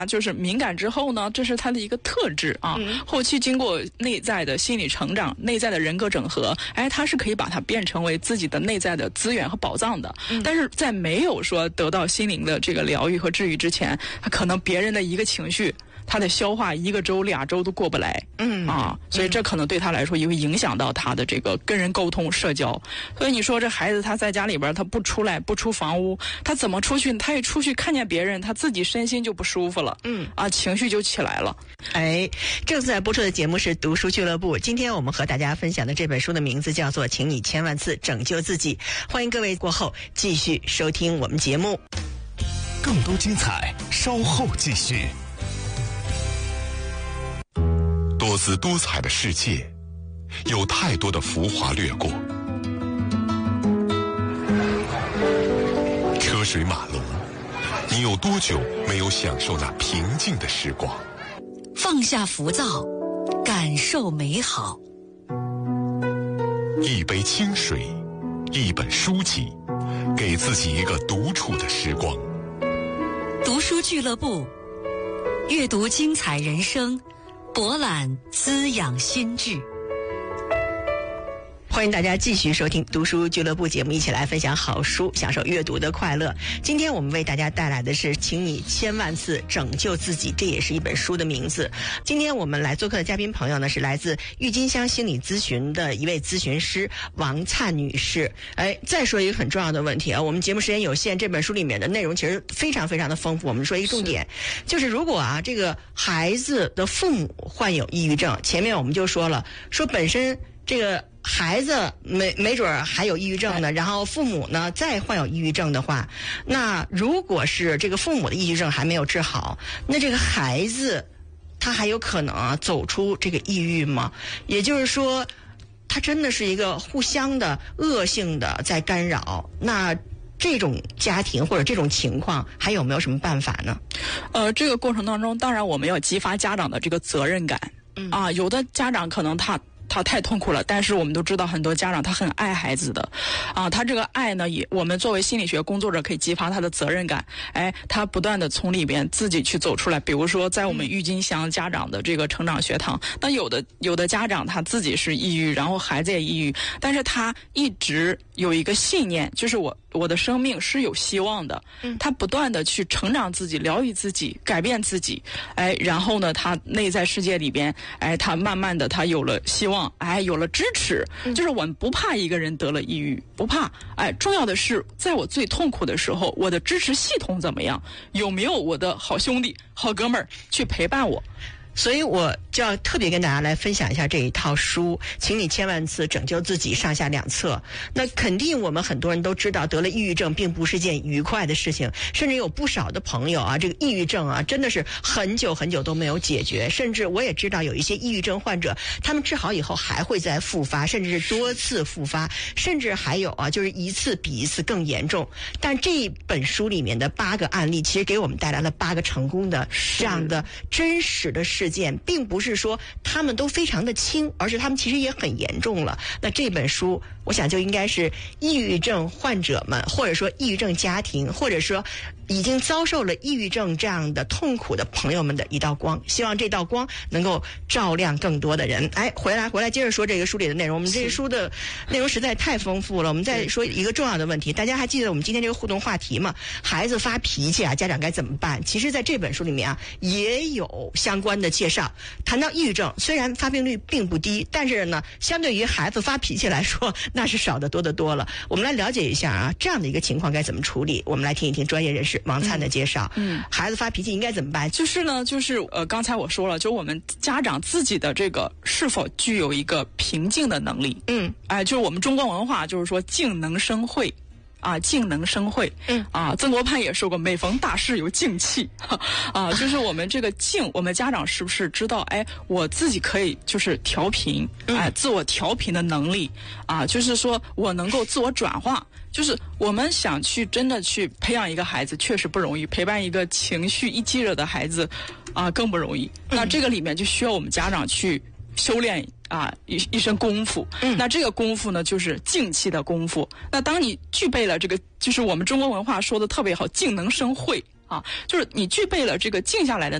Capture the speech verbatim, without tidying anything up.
就是敏感之后呢，这是他的一个特质啊。嗯、后期经过内在的心理成长、内在的人格整合，哎，他是可以把它变成为自己的内在的资源和宝藏的。嗯、但是在没有说得到心灵的这个疗愈和治愈之前，他可能别人的一个情绪，他的消化一个周、俩周都过不来。嗯啊，所以这可能对他来说也会影响到他的这个跟人沟通、社交。所以你说这孩子他在家里边他不出来、不出房屋，他怎么出去？他一出去看见别人，他自己身心就不舒服了。嗯啊，情绪就起来了。 哎，正在播出的节目是读书俱乐部。今天我们和大家分享的这本书的名字叫做《请你千万次拯救自己》。欢迎各位过后继续收听我们节目。 更多精彩稍后继续。多姿多彩的世界，有太多的浮华掠过。车水马龙，你有多久没有享受那平静的时光？ 放下浮躁，感受美好。 一杯清水，一本书籍，给自己一个独处的时光。 读书俱乐部，阅读精彩人生，博览滋养心智。 欢迎大家继续收听读书俱乐部节目，一起来分享好书，享受阅读的快乐。今天我们为大家带来的是请你千万次拯救自己，这也是一本书的名字。今天我们来做客的嘉宾朋友呢，是来自郁金香心理咨询的一位咨询师王灿女士。哎，再说一个很重要的问题啊，我们节目时间有限，这本书里面的内容其实非常非常的丰富。我们说一个重点，就是如果啊这个孩子的父母患有抑郁症，前面我们就说了，说本身这个孩子没没准还有抑郁症呢，然后父母呢再患有抑郁症的话，那如果是这个父母的抑郁症还没有治好，那这个孩子他还有可能啊走出这个抑郁吗？也就是说，他真的是一个互相的恶性的在干扰。那这种家庭或者这种情况还有没有什么办法呢？ 呃，这个过程当中，当然我们要激发家长的这个责任感。嗯啊，有的家长可能他。他太痛苦了，但是我们都知道很多家长他很爱孩子的，啊，他这个爱呢，也我们作为心理学工作者可以激发他的责任感，哎，他不断的从里边自己去走出来。比如说，在我们郁金香家长的这个成长学堂，那有的有的家长他自己是抑郁，然后孩子也抑郁，但是他一直有一个信念，就是我我的生命是有希望的，他不断的去成长自己，疗愈自己，改变自己，哎，然后呢，他内在世界里边，哎，他慢慢的他有了希望。哎，有了支持，就是我们不怕一个人得了抑郁，不怕。哎，重要的是，在我最痛苦的时候，我的支持系统怎么样？有没有我的好兄弟、好哥们儿去陪伴我？ 所以我就要特别跟大家来分享一下这一套书，请你千万次拯救自己上下两册。那肯定我们很多人都知道，得了抑郁症并不是件愉快的事情，甚至有不少的朋友啊，这个抑郁症啊真的是很久很久都没有解决，甚至我也知道有一些抑郁症患者，他们治好以后还会再复发，甚至是多次复发，甚至还有啊就是一次比一次更严重。但这本书里面的八个案例其实给我们带来了八个成功的这样的真实的事件，并不是说他们都非常的轻，而是他们其实也很严重了。那这本书我想就应该是抑郁症患者们，或者说抑郁症家庭，或者说已经遭受了抑郁症这样的痛苦的朋友们的一道光，希望这道光能够照亮更多的人。哎，回来回来接着说这个书里的内容。我们这个书的内容实在太丰富了，我们再说一个重要的问题，大家还记得我们今天这个互动话题吗？孩子发脾气啊，家长该怎么办？其实在这本书里面啊也有相关的介绍。谈到抑郁症，虽然发病率并不低，但是呢相对于孩子发脾气来说，那是少得多得多了。我们来了解一下啊这样的一个情况该怎么处理。我们来听一听专业人士王灿的介绍。嗯，嗯孩子发脾气应该怎么办？ 就是呢，就是呃，刚才我说了，就我们家长自己的这个是否具有一个平静的能力。嗯，哎，就是我们中国文化就是说静能生慧。啊，静能生慧。嗯，啊，曾国藩也说过，每逢大事有静气。啊，就是我们这个静，我们家长是不是知道？哎，我自己可以就是调频，哎，自我调频的能力。啊，就是说我能够自我转化。就是我们想去真的去培养一个孩子，确实不容易；陪伴一个情绪一激惹的孩子，啊，更不容易。那这个里面就需要我们家长去修炼。啊，一一身功夫。嗯，那这个功夫呢，就是静气的功夫。那当你具备了这个，就是我们中国文化说的特别好，静能生慧。 啊，就是你具备了这个静下来的